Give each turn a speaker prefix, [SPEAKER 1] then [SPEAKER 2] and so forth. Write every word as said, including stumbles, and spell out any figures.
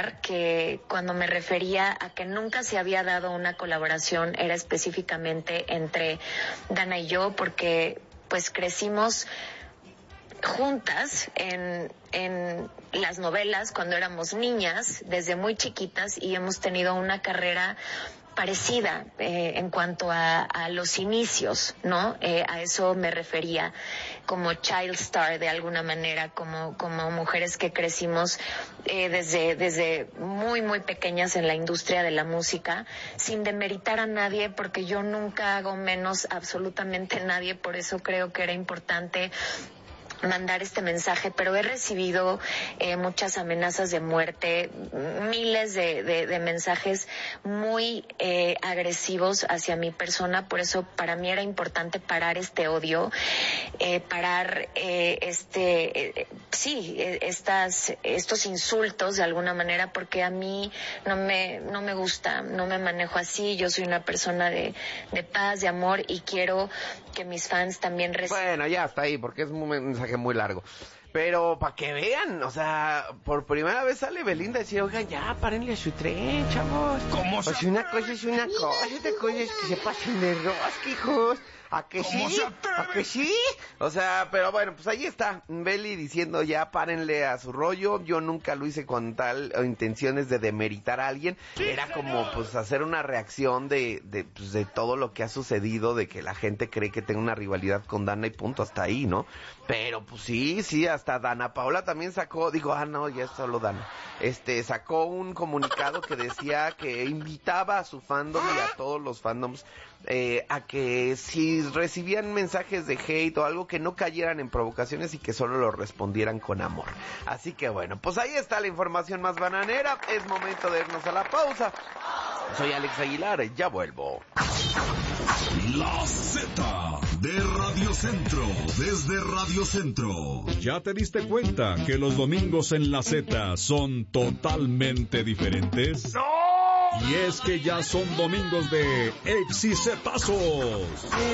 [SPEAKER 1] aclarar que cuando me refería a que nunca se había dado una colaboración era específicamente entre Dana y yo, porque pues crecimos juntas en, en las novelas cuando éramos niñas, desde muy chiquitas, y hemos tenido una carrera parecida eh, en cuanto a, a los inicios, ¿no? Eh, a eso me refería, como child star de alguna manera, como, como mujeres que crecimos eh, desde, desde muy, muy pequeñas en la industria de la música, sin demeritar a nadie, porque yo nunca hago menos absolutamente nadie, por eso creo que era importante mandar este mensaje, pero he recibido eh, muchas amenazas de muerte, miles de, de, de mensajes muy eh, agresivos hacia mi persona, por eso para mí era importante parar este odio, eh, parar eh, este, eh, sí, eh, estas, estos insultos de alguna manera, porque a mí no me, no me gusta, no me manejo así, yo soy una persona de, de paz, de amor, y quiero que mis fans también reciban.
[SPEAKER 2] Bueno, ya está ahí, porque es un mensaje muy largo. Pero para que vean, o sea, por primera vez sale Belinda a decir, oigan, ya, párenle a su tren, chavos.
[SPEAKER 3] ¿Cómo se
[SPEAKER 2] Pues una cosa es una cosa, otra cosa es que se pasen de rosca, hijos. ¿A que
[SPEAKER 3] ¿Cómo
[SPEAKER 2] sí?
[SPEAKER 3] se atreve?
[SPEAKER 2] ¿A que sí? O sea, pero bueno, pues ahí está Beli diciendo ya párenle a su rollo. Yo nunca lo hice con tal o intenciones de demeritar a alguien. Era como pues hacer una reacción de, de, pues, de todo lo que ha sucedido, de que la gente cree que tengo una rivalidad con Dana y punto, hasta ahí, ¿no? Pero pues sí, sí, hasta Dana Paola también sacó, digo, ah no, ya es solo Dana. Este, sacó un comunicado que decía que invitaba a su fandom y a todos los fandoms eh, a que si recibían mensajes de hate o algo, que no cayeran en provocaciones y que solo lo respondieran con amor. Así que bueno, pues ahí está la información más bananera. Es momento de irnos a la pausa. Soy Alex Aguilar, ya vuelvo.
[SPEAKER 3] La Z de Radio Centro, desde Radio Centro.
[SPEAKER 4] ¿Ya te diste cuenta que los domingos en la Z son totalmente diferentes?
[SPEAKER 3] ¡No!
[SPEAKER 4] Y es que ya son domingos de exicetazos.